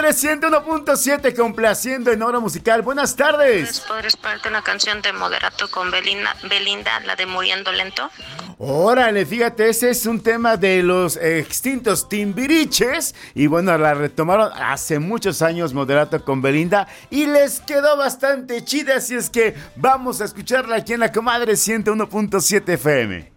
Comadre 101.7 complaciendo en hora musical. Buenas tardes. ¿Podrías ponerte una canción de Moderato con Belinda, la de Muriendo Lento? Órale, fíjate, ese es un tema de los extintos Timbiriches. Y bueno, la retomaron hace muchos años Moderato con Belinda y les quedó bastante chida. Así es que vamos a escucharla aquí en la Comadre 101.7 FM.